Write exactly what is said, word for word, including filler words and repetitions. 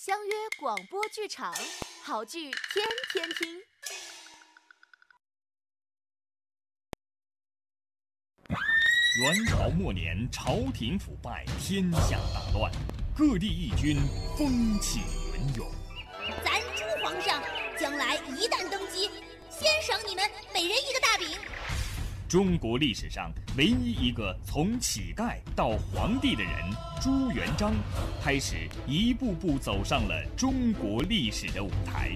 相约广播剧场，好剧天天听。 元朝末年，朝廷腐败，天下大乱，各地义军风起云涌。 咱朱皇上将来一旦登基，先赏你们每人一个大饼。 中国历史上唯一一个从乞丐到皇帝的人朱元璋，开始一步步走上了中国历史的舞台。